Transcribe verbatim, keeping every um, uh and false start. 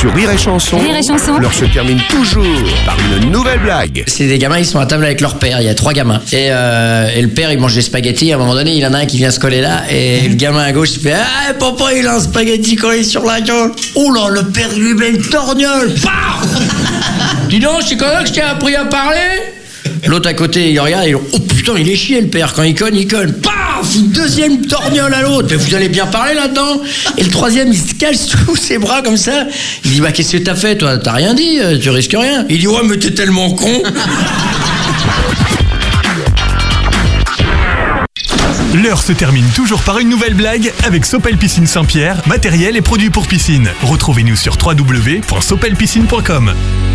Sur Rire et Chanson, Rire et Chanson. l'heure se termine toujours par une nouvelle blague. C'est des gamins, ils sont à table avec leur père, il y a trois gamins. Et, euh, et le père, il mange des spaghettis, à un moment donné, il y en a un qui vient se coller là, et le gamin à gauche, il fait « Ah, papa, il a un spaghetti collé sur la gueule !» Oh là, le père lui met une torgnole. Paf. Dis donc, c'est quand même que je t'ai appris à parler. L'autre à côté, il regarde, il dit « Oh putain, il est chier le père, quand il cogne, il cogne. » Paf. Une deuxième torgnole à l'autre. Mais vous allez bien parler là-dedans. Et le troisième, il se cache sous ses bras comme ça. Il dit « Bah, qu'est-ce que t'as fait, toi? T'as rien dit, tu risques rien. » Il dit « Ouais, mais t'es tellement con. » L'heure se termine toujours par une nouvelle blague avec Sopel Piscine Saint-Pierre, matériel et produits pour piscine. Retrouvez-nous sur w w w point sopel piscine point com.